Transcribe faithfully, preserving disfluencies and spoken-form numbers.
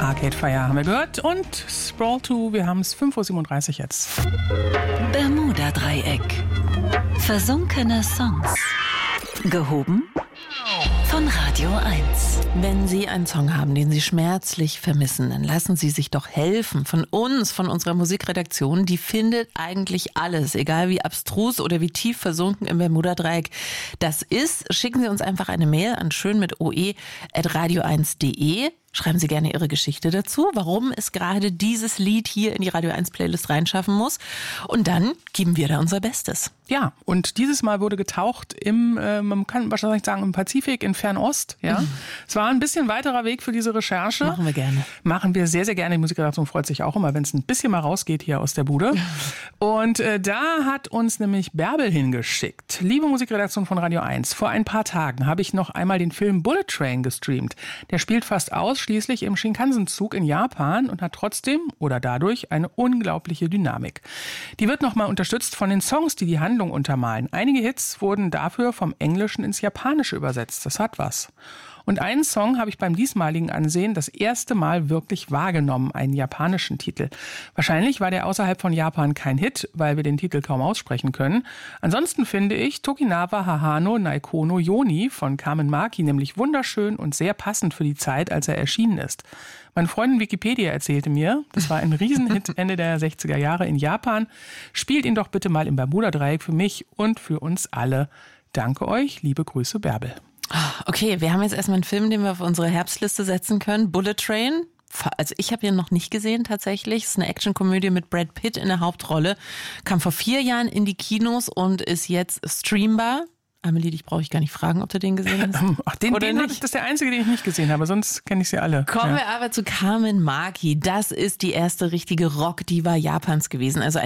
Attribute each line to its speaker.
Speaker 1: Arcade Fire haben wir gehört und Sprawl zwei, wir haben es fünf Uhr siebenunddreißig jetzt.
Speaker 2: Bermuda-Dreieck. Versunkene Songs. Gehoben von Radio eins.
Speaker 3: Wenn Sie einen Song haben, den Sie schmerzlich vermissen, dann lassen Sie sich doch helfen von uns, von unserer Musikredaktion. Die findet eigentlich alles, egal wie abstrus oder wie tief versunken im Bermuda-Dreieck das ist. Schicken Sie uns einfach eine Mail an schön mit oe at radio eins punkt de. Schreiben Sie gerne Ihre Geschichte dazu, warum es gerade dieses Lied hier in die Radio eins Playlist reinschaffen muss. Und dann geben wir da unser Bestes.
Speaker 1: Ja, und dieses Mal wurde getaucht im, äh, man kann wahrscheinlich sagen, im Pazifik, in Fernost. Ja, mhm. Es war ein bisschen weiterer Weg für diese Recherche.
Speaker 3: Machen wir gerne.
Speaker 1: Machen wir sehr, sehr gerne. Die Musikredaktion freut sich auch immer, wenn es ein bisschen mal rausgeht hier aus der Bude. Und äh, da hat uns nämlich Bärbel hingeschickt. Liebe Musikredaktion von Radio eins, vor ein paar Tagen habe ich noch einmal den Film Bullet Train gestreamt. Der spielt fast ausschließlich im Shinkansen-Zug in Japan und hat trotzdem oder dadurch eine unglaubliche Dynamik. Die wird nochmal unterstützt von den Songs, die die Handlung untermalen. Einige Hits wurden dafür vom Englischen ins Japanische übersetzt. Das hat was. Und einen Song habe ich beim diesmaligen Ansehen das erste Mal wirklich wahrgenommen, einen japanischen Titel. Wahrscheinlich war der außerhalb von Japan kein Hit, weil wir den Titel kaum aussprechen können. Ansonsten finde ich Tokinawa Hahano Naikono Yoni von Carmen Maki nämlich wunderschön und sehr passend für die Zeit, als er erschienen ist. Meine Freundin Wikipedia erzählte mir, das war ein Riesenhit Ende der sechziger Jahre in Japan. Spielt ihn doch bitte mal im Bermuda-Dreieck für mich und für uns alle. Danke euch, liebe Grüße, Bärbel.
Speaker 3: Okay, wir haben jetzt erstmal einen Film, den wir auf unsere Herbstliste setzen können. Bullet Train. Also ich habe ihn noch nicht gesehen tatsächlich. Es ist eine Actionkomödie mit Brad Pitt in der Hauptrolle. Kam vor vier Jahren in die Kinos und ist jetzt streambar. Amelie, dich brauche ich gar nicht fragen, ob du den gesehen hast.
Speaker 1: Ach, den,
Speaker 3: Oder
Speaker 1: den
Speaker 3: nicht?
Speaker 1: Ich, das ist der einzige, den ich nicht gesehen habe, sonst kenne ich sie alle.
Speaker 3: Kommen
Speaker 1: ja.
Speaker 3: wir aber zu Carmen Maki. Das ist die erste richtige Rock-Diva Japans gewesen. Also